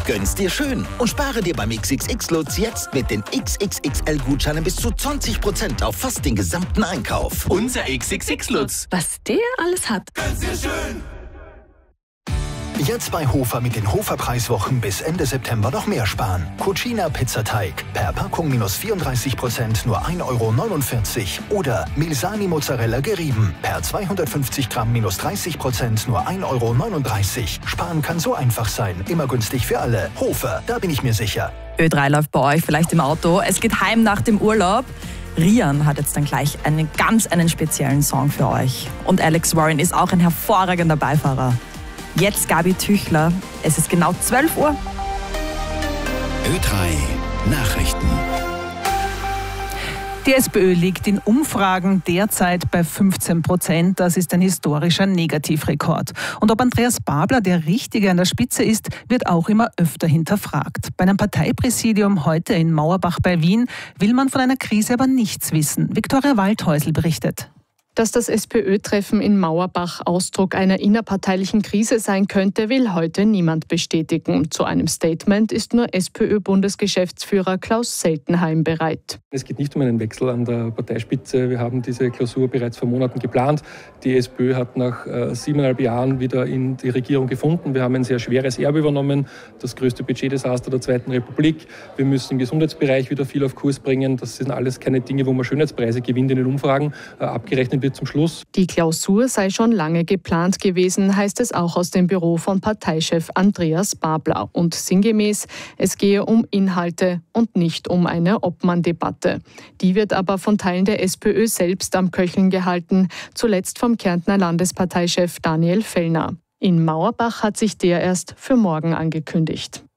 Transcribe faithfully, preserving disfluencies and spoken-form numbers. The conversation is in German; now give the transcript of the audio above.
Gönn's dir schön und spare dir beim X X X-Lutz jetzt mit den X X X L-Gutscheinen bis zu zwanzig Prozent auf fast den gesamten Einkauf. Unser X X X-Lutz. Was der alles hat. Gönn's dir schön. Jetzt bei Hofer mit den Hofer-Preiswochen bis Ende September noch mehr sparen. Cucina Pizzateig per Packung minus vierunddreißig Prozent nur ein Euro neunundvierzig. Oder Milsani Mozzarella gerieben per zweihundertfünfzig Gramm minus dreißig Prozent nur ein Euro neununddreißig. Sparen kann so einfach sein. Immer günstig für alle. Hofer, da bin ich mir sicher. Ö drei läuft bei euch vielleicht im Auto. Es geht heim nach dem Urlaub. Rian hat jetzt dann gleich einen ganz einen speziellen Song für euch. Und Alex Warren ist auch ein hervorragender Beifahrer. Jetzt Gabi Tüchler. Es ist genau zwölf Uhr. Ö drei Nachrichten. Die SPÖ liegt in Umfragen derzeit bei fünfzehn Prozent. Das ist ein historischer Negativrekord. Und ob Andreas Babler der Richtige an der Spitze ist, wird auch immer öfter hinterfragt. Bei einem Parteipräsidium heute in Mauerbach bei Wien will man von einer Krise aber nichts wissen. Viktoria Waldhäusl berichtet. Dass das SPÖ-Treffen in Mauerbach Ausdruck einer innerparteilichen Krise sein könnte, will heute niemand bestätigen. Zu einem Statement ist nur SPÖ-Bundesgeschäftsführer Klaus Seltenheim bereit. Es geht nicht um einen Wechsel an der Parteispitze. Wir haben diese Klausur bereits vor Monaten geplant. Die SPÖ hat nach äh, siebeneinhalb Jahren wieder in die Regierung gefunden. Wir haben ein sehr schweres Erbe übernommen, das größte Budgetdesaster der Zweiten Republik. Wir müssen im Gesundheitsbereich wieder viel auf Kurs bringen. Das sind alles keine Dinge, wo man Schönheitspreise gewinnt in den Umfragen. Äh, abgerechnet wird zum Schluss. Die Klausur sei schon lange geplant gewesen, heißt es auch aus dem Büro von Parteichef Andreas Babler. Und sinngemäß, es gehe um Inhalte und nicht um eine Obmann-Debatte. Die wird aber von Teilen der SPÖ selbst am Köcheln gehalten, zuletzt vom Kärntner Landesparteichef Daniel Fellner. In Mauerbach hat sich der erst für morgen angekündigt.